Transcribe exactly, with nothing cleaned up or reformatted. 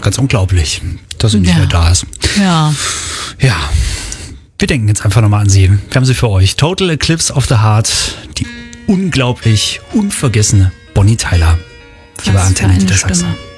ganz unglaublich, dass sie nicht Ja. mehr da ist. Ja. Ja, wir denken jetzt einfach nochmal an sie. Wir haben sie für euch. Total Eclipse of the Heart, die unglaublich unvergessene Bonnie Tyler. Hier bei Was für Antenne eine Niedersachsen. Stimme.